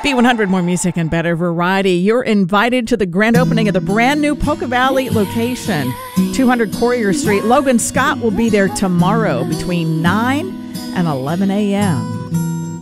B100, more music and better variety. You're invited to the grand opening of the brand new Polka Valley location, 200 Courier Street. Logan Scott will be there tomorrow between 9 and 11 a.m.